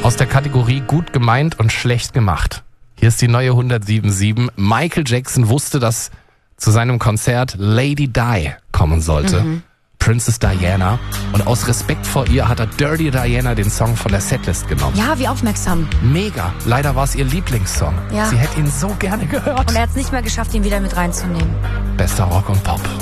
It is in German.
aus der Kategorie gut gemeint und schlecht gemacht. Hier ist die neue 107.7. Michael Jackson wusste, dass zu seinem Konzert Lady Di kommen sollte. Princess Diana. Und aus Respekt vor ihr hat er Dirty Diana den Song von der Setlist genommen. Ja, wie aufmerksam. Mega. Leider war es ihr Lieblingssong. Ja. Sie hätte ihn so gerne gehört. Und er hat es nicht mehr geschafft, ihn wieder mit reinzunehmen. Bester Rock und Pop.